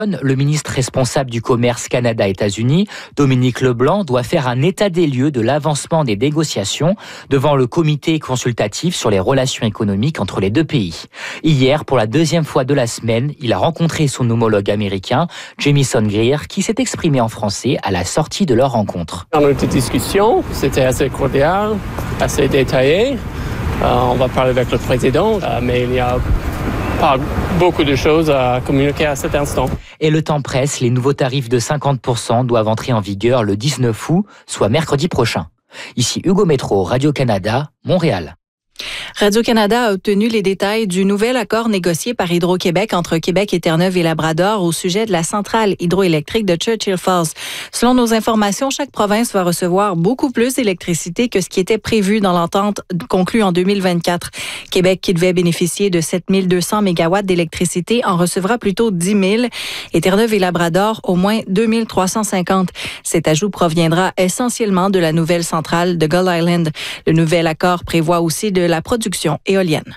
Le ministre responsable du commerce Canada-États-Unis, Dominique Leblanc, doit faire un état des lieux de l'avancement des négociations devant le comité consultatif sur les relations économiques entre les deux pays. Hier, pour la deuxième fois de la semaine, il a rencontré son homologue américain, Jamieson Greer, qui s'est exprimé en français à la sortie de leur rencontre. On a eu des discussions, c'était assez cordial, assez détaillé. On va parler avec le président, mais il y a pas beaucoup de choses à communiquer à cet instant. Et le temps presse, les nouveaux tarifs de 50% doivent entrer en vigueur le 19 août, soit mercredi prochain. Ici Hugo Métro, Radio-Canada, Montréal. Radio-Canada a obtenu les détails du nouvel accord négocié par Hydro-Québec entre Québec et Terre-Neuve et Labrador au sujet de la centrale hydroélectrique de Churchill Falls. Selon nos informations, chaque province va recevoir beaucoup plus d'électricité que ce qui était prévu dans l'entente conclue en 2024. Québec, qui devait bénéficier de 7 200 mégawatts d'électricité, en recevra plutôt 10 000 et Terre-Neuve et Labrador au moins 2 350. Cet ajout proviendra essentiellement de la nouvelle centrale de Gull Island. Le nouvel accord prévoit aussi de la production éolienne.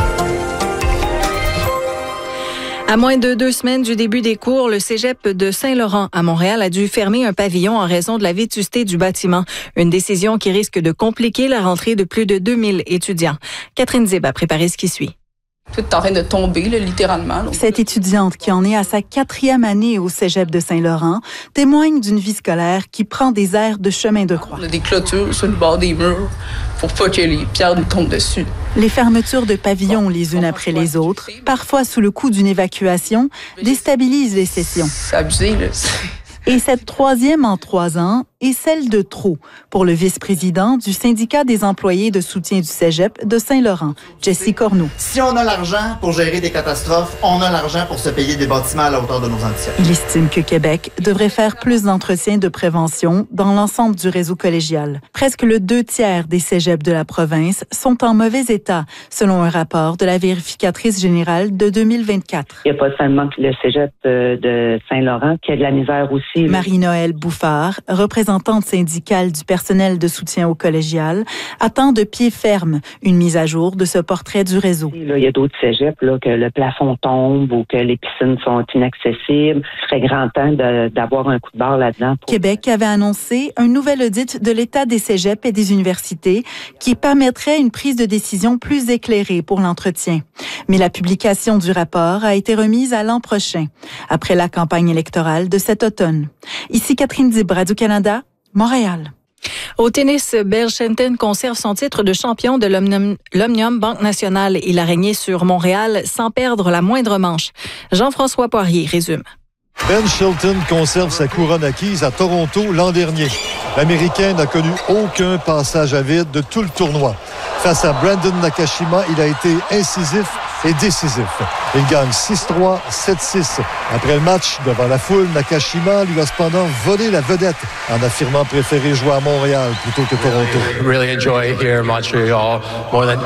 À moins de 2 semaines du début des cours, le cégep de Saint-Laurent à Montréal a dû fermer un pavillon en raison de la vétusté du bâtiment. Une décision qui risque de compliquer la rentrée de plus de 2000 étudiants. Catherine Zib a préparé ce qui suit. Tout est en train de tomber, là, littéralement. Cette étudiante qui en est à sa 4e année au cégep de Saint-Laurent témoigne d'une vie scolaire qui prend des airs de chemin de croix. On a des clôtures sur le bord des murs pour pas que les pierres nous tombent dessus. Les fermetures de pavillons les unes après les autres, parfois sous le coup d'une évacuation, déstabilisent les sessions. C'est abusé, là. Et cette 3e en 3 ans est celle de trop pour le vice-président du syndicat des employés de soutien du cégep de Saint-Laurent, Jesse Corneau. Si on a l'argent pour gérer des catastrophes, on a l'argent pour se payer des bâtiments à la hauteur de nos ambitions. Il estime que Québec devrait faire plus d'entretien de prévention dans l'ensemble du réseau collégial. Presque le 2/3 des cégeps de la province sont en mauvais état, selon un rapport de la vérificatrice générale de 2024. Il n'y a pas seulement le cégep de Saint-Laurent qui a de la misère aussi. Marie-Noëlle Bouffard, représentante syndicale du personnel de soutien au collégial, attend de pied ferme une mise à jour de ce portrait du réseau. Là, il y a d'autres cégeps là, que le plafond tombe ou que les piscines sont inaccessibles. Ce serait grand temps d'avoir un coup de barre là-dedans. Québec avait annoncé un nouvel audit de l'état des cégeps et des universités qui permettrait une prise de décision plus éclairée pour l'entretien. Mais la publication du rapport a été remise à l'an prochain, après la campagne électorale de cet automne. Ici Catherine Dib, Radio-Canada, Montréal. Au tennis, Bell Shelton conserve son titre de champion de l'Omnium Banque Nationale. Il a régné sur Montréal sans perdre la moindre manche. Jean-François Poirier résume. Ben Shelton conserve sa couronne acquise à Toronto l'an dernier. L'Américain n'a connu aucun passage à vide de tout le tournoi. Face à Brandon Nakashima, il a été incisif et décisif. Il gagne 6-3, 7-6. Après le match, devant la foule, Nakashima lui a cependant volé la vedette en affirmant préférer jouer à Montréal plutôt que Toronto. Really enjoy here in Montreal more than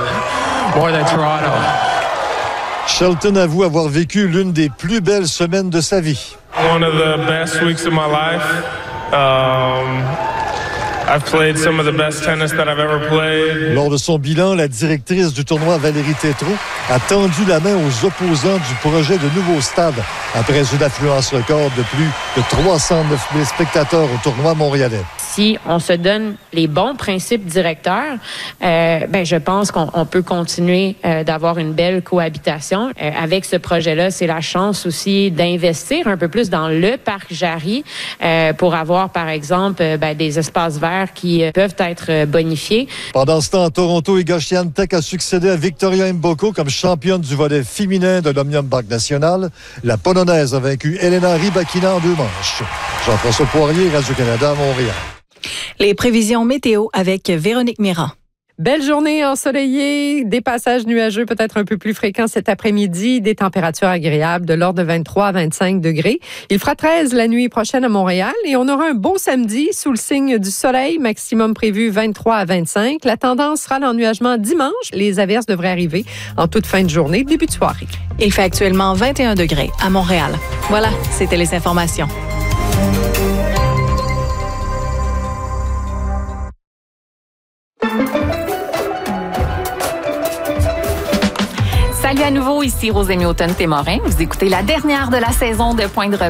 Toronto. Shelton avoue avoir vécu l'une des plus belles semaines de sa vie. One of the best weeks of my life. I've played some of the best tennis that I've ever played. Lors de son bilan, la directrice du tournoi, Valérie Tétrault, a tendu la main aux opposants du projet de nouveau stade après une affluence record de plus de 309 000 spectateurs au tournoi montréalais. Si on se donne les bons principes directeurs, je pense qu'on peut continuer d'avoir une belle cohabitation. Avec ce projet-là, c'est la chance aussi d'investir un peu plus dans le parc Jarry pour avoir, par exemple, des espaces verts qui peuvent être bonifiés. Pendant ce temps, à Toronto, Iga Swiatek a succédé à Victoria Mboko comme championne du volet féminin de l'Omnium Banque Nationale. La Polonaise a vaincu Elena Rybakina en 2 manches. Jean-François Poirier, Radio-Canada, Montréal. Les prévisions météo avec Véronique Mirand. Belle journée ensoleillée, des passages nuageux peut-être un peu plus fréquents cet après-midi, des températures agréables de l'ordre de 23 à 25 degrés. Il fera 13 la nuit prochaine à Montréal et on aura un beau samedi sous le signe du soleil, maximum prévu 23 à 25. La tendance sera l'ennuagement dimanche. Les averses devraient arriver en toute fin de journée, début de soirée. Il fait actuellement 21 degrés à Montréal. Voilà, c'était les informations. Salut à nouveau, ici Rosémie Automne-Témorin. Vous écoutez la dernière de la saison de Point de repère.